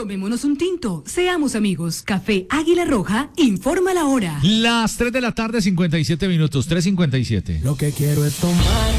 Tomémonos un tinto, seamos amigos. Café Águila Roja, informa la hora. Las 3 de la tarde, 57 minutos, 3:57. Lo que quiero es tomar